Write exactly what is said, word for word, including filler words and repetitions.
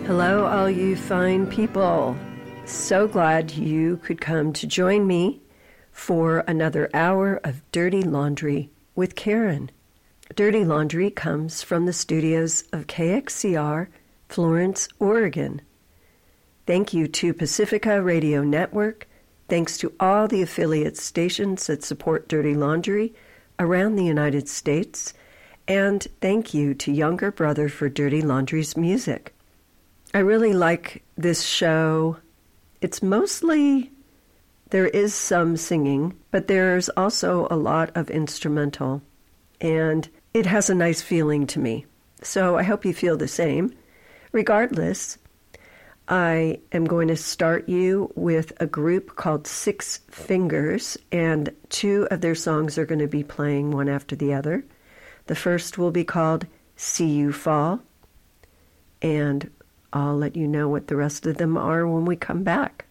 Hello, all you fine people. So glad you could come to join me for another hour of Dirty Laundry with Karen. Dirty Laundry comes from the studios of K X C R, Florence, Oregon. Thank you to Pacifica Radio Network. Thanks to all the affiliate stations that support Dirty Laundry around the United States. And thank you to Younger Brother for Dirty Laundry's music. I really like this show. It's mostly, there is some singing, but there's also a lot of instrumental. And it has a nice feeling to me. So I hope you feel the same. Regardless, I am going to start you with a group called Six Fingers, and two of their songs are going to be playing one after the other. The first will be called See You Fall, and I'll let you know what the rest of them are when we come back.